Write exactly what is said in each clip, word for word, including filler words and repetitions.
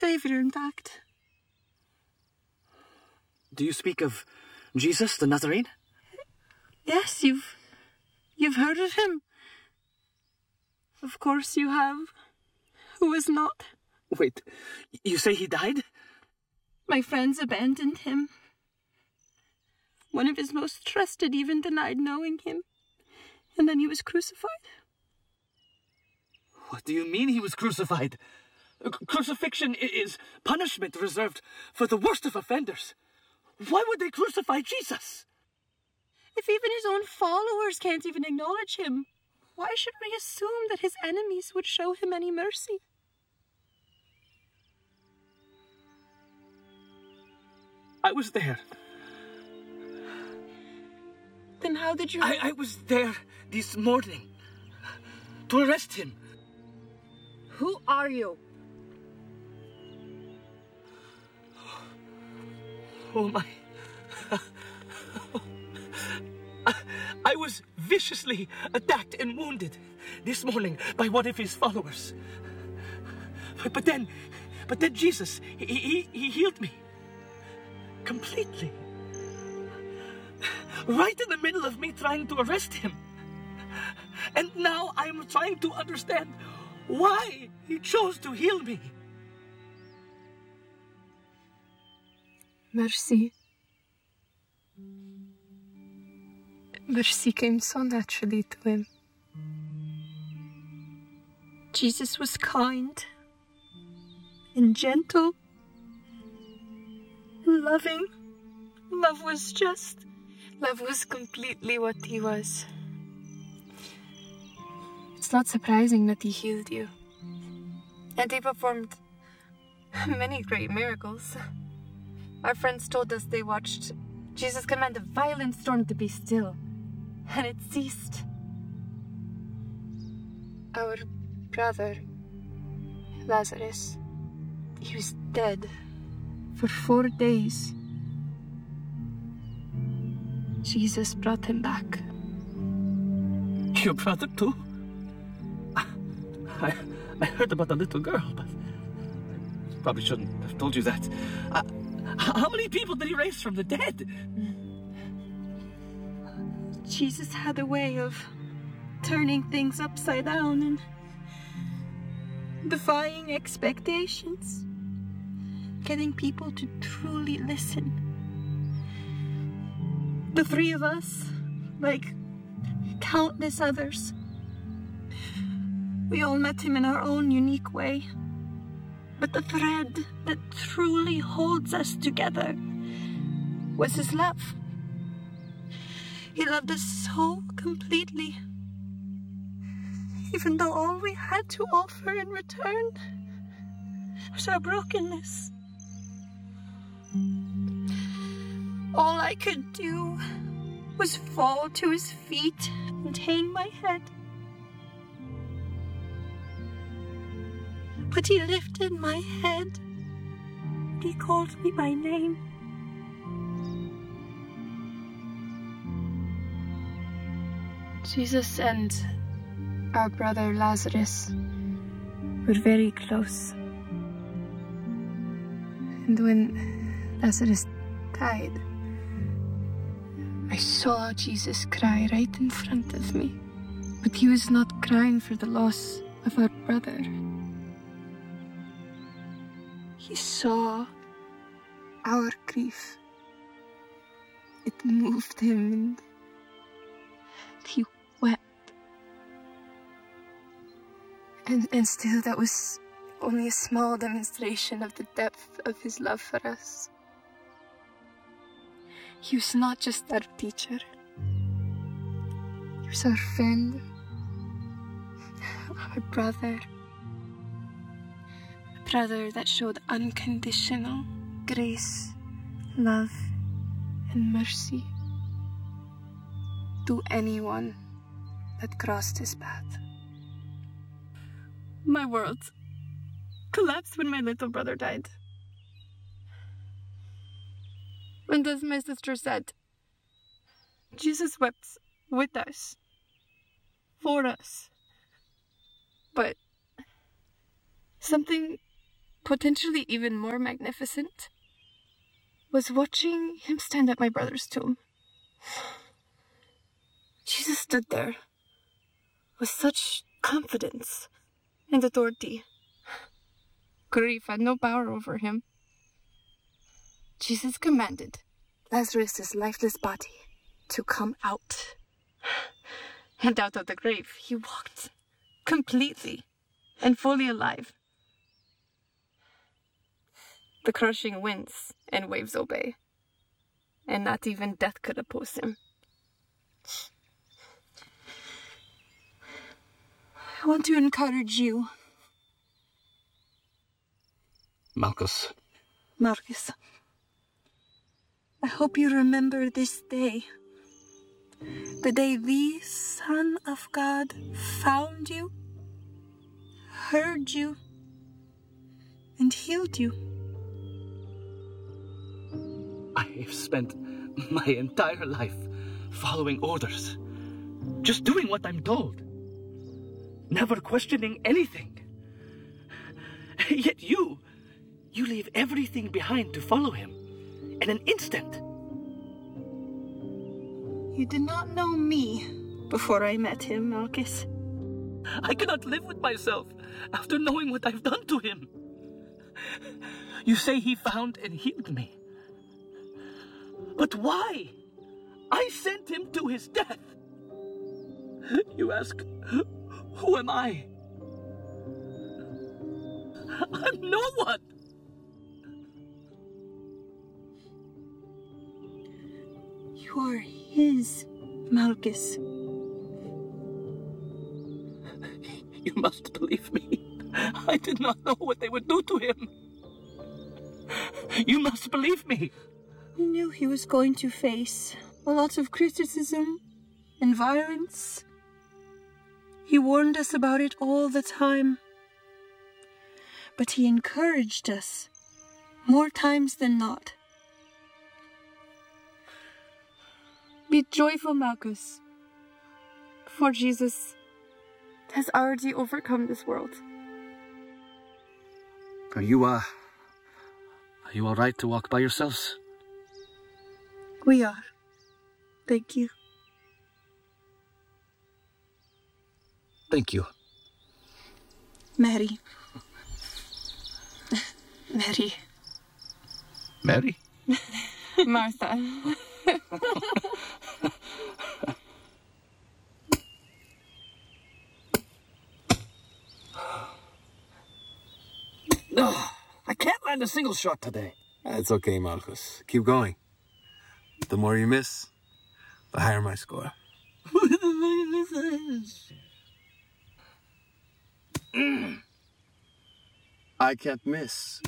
They were intact. Do you speak of Jesus the Nazarene? Yes, you've... you've heard of him. Of course you have. Who is not? Wait, you say he died? My friends abandoned him. One of his most trusted even denied knowing him. And then he was crucified. What do you mean he was crucified? C- crucifixion i- is punishment reserved for the worst of offenders. Why would they crucify Jesus? If even his own followers can't even acknowledge him, why should we assume that his enemies would show him any mercy? I was there. Then how did you... I, I was there this morning to arrest him. Who are you? Oh my... I, I was viciously attacked and wounded this morning by one of his followers. But, but then, but then Jesus, he, he, he healed me. Completely. Right in the middle of me trying to arrest him. And now I'm trying to understand why he chose to heal me. Mercy. Mercy came so naturally to him. Jesus was kind and gentle, loving. Love was just. Love was completely what he was. It's not surprising that he healed you. And he performed many great miracles. Our friends told us they watched Jesus command a violent storm to be still, and it ceased. Our brother, Lazarus, he was dead for four days. Jesus brought him back. Your brother too? I, I heard about the little girl, but probably shouldn't have told you that. Uh, how many people did he raise from the dead? Jesus had a way of turning things upside down and defying expectations, getting people to truly listen. The three of us, like countless others, we all met him in our own unique way. But the thread that truly holds us together was his love. He loved us so completely, even though all we had to offer in return was our brokenness. All I could do was fall to his feet and hang my head. But he lifted my head. He called me by name. Jesus and our brother Lazarus were very close. And when Lazarus died, I saw Jesus cry right in front of me. But he was not crying for the loss of our brother. He saw our grief. It moved him and he wept. And, and still that was only a small demonstration of the depth of his love for us. He was not just our teacher. He was our friend, our brother. A brother that showed unconditional grace, love, and mercy to anyone that crossed his path. My world collapsed when my little brother died. And as my sister said, Jesus wept with us, for us. But something potentially even more magnificent, was watching him stand at my brother's tomb. Jesus stood there with such confidence and authority. Grief had no power over him. Jesus commanded Lazarus' lifeless body to come out. And out of the grave he walked, completely and fully alive. The crushing winds and waves obey, and not even death could oppose him. I want to encourage you. Malchus. Marcus. I hope you remember this day. The day the Son of God found you, heard you, and healed you. I have spent my entire life following orders, just doing what I'm told, never questioning anything. Yet you, you leave everything behind to follow him in an instant. You did not know me before I met him, Malchus. I cannot live with myself after knowing what I've done to him. You say he found and healed me. But why? I sent him to his death. You ask, who am I? I'm no one. You are his, Malchus. You must believe me. I did not know what they would do to him. You must believe me. We knew he was going to face a lot of criticism and violence. He warned us about it all the time. But he encouraged us more times than not. Be joyful, Malchus, for Jesus has already overcome this world. Are you, uh... Are you all right to walk by yourselves? We are. Thank you. Thank you. Mary. Mary. Mary? Martha. No, I can't land a single shot today. It's okay, Malchus. Keep going. The more you miss, the higher my score. I can't miss.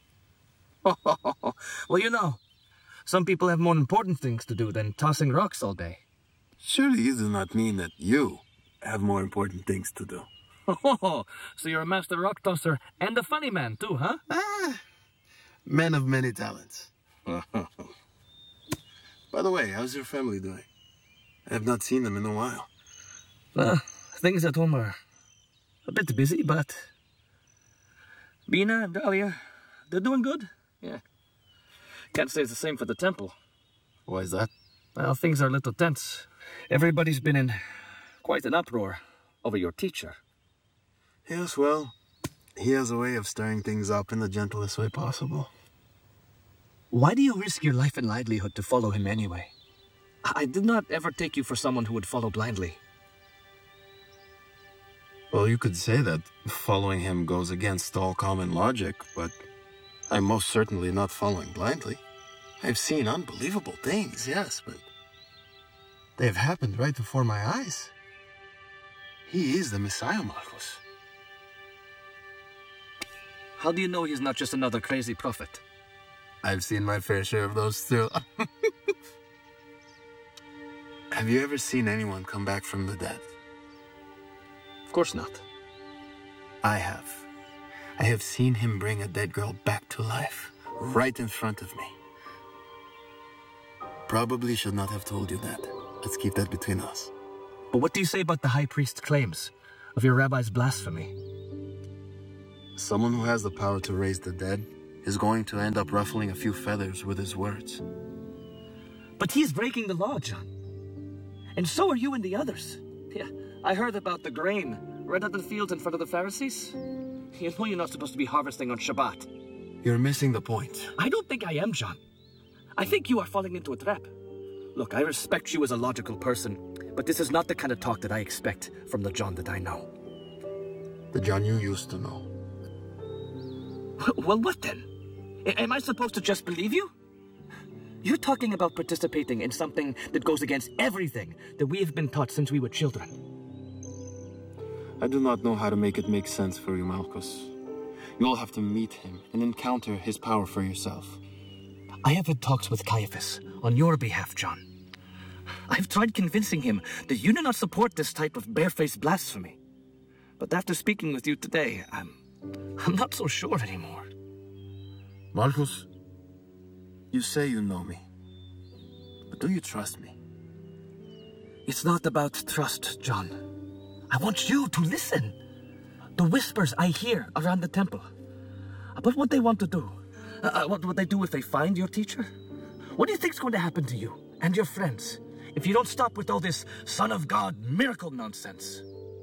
Well, you know, some people have more important things to do than tossing rocks all day. Surely you do not mean that you have more important things to do. Oh, so you're a master rock tosser and a funny man too, huh? Ah, men of many talents. By the way, how's your family doing? I have not seen them in a while. Uh, things at home are a bit busy, but Bina and Dahlia, they're doing good. Yeah. Can't say it's the same for the temple. Why is that? Well, things are a little tense. Everybody's been in quite an uproar over your teacher. Yes, well, he has a way of stirring things up in the gentlest way possible. Why do you risk your life and livelihood to follow him anyway? I did not ever take you for someone who would follow blindly. Well, you could say that following him goes against all common logic, but I'm most certainly not following blindly. I've seen unbelievable things, yes, but they've happened right before my eyes. He is the Messiah, Marcos. How do you know he's not just another crazy prophet? I've seen my fair share of those too. Have you ever seen anyone come back from the dead? Of course not. I have. I have seen him bring a dead girl back to life, right in front of me. Probably should not have told you that. Let's keep that between us. But what do you say about the high priest's claims of your rabbi's blasphemy? Someone who has the power to raise the dead is going to end up ruffling a few feathers with his words. But he's breaking the law, John. And so are you and the others. Yeah, I heard about the grain right out in the fields in front of the Pharisees. You know you're not supposed to be harvesting on Shabbat. You're missing the point. I don't think I am, John. I think you are falling into a trap. Look, I respect you as a logical person, but this is not the kind of talk that I expect from the John that I know. The John you used to know. Well, what then? A- am I supposed to just believe you? You're talking about participating in something that goes against everything that we have been taught since we were children. I do not know how to make it make sense for you, Malchus. You will have to meet him and encounter his power for yourself. I have had talks with Caiaphas on your behalf, John. I've tried convincing him that you do not support this type of barefaced blasphemy. But after speaking with you today, I'm... I'm not so sure anymore. Malchus, you say you know me, but do you trust me? It's not about trust, John. I want you to listen. The whispers I hear around the temple about what they want to do. Uh, what would they do if they find your teacher? What do you think's going to happen to you and your friends if you don't stop with all this Son of God miracle nonsense?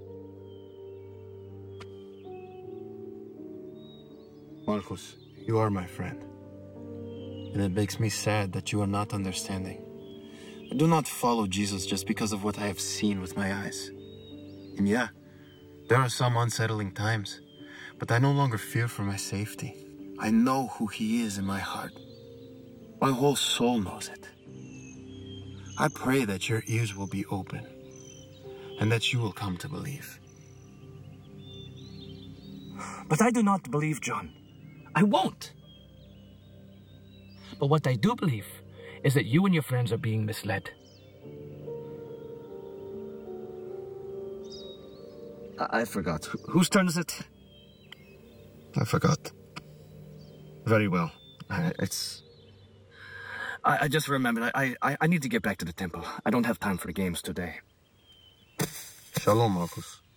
Marcus, you are my friend. And it makes me sad that you are not understanding. I do not follow Jesus just because of what I have seen with my eyes. And yeah, there are some unsettling times, but I no longer fear for my safety. I know who he is in my heart. My whole soul knows it. I pray that your ears will be open and that you will come to believe. But I do not believe, John. I won't. But what I do believe is that you and your friends are being misled. I, I forgot. Wh- whose turn is it? I forgot. Very well. Uh, it's... I, I just remembered. I, I, I need to get back to the temple. I don't have time for the games today. Shalom, Marcus.